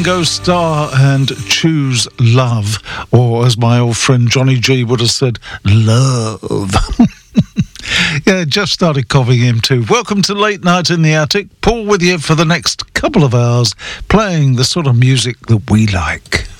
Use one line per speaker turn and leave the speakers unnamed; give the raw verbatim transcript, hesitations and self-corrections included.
Go Star and Choose Love, or as my old friend Johnny G would have said, love. Yeah, just started copying him too. Welcome to Late Night in the Attic. Paul with you for the next couple of hours, playing the sort of music that we like.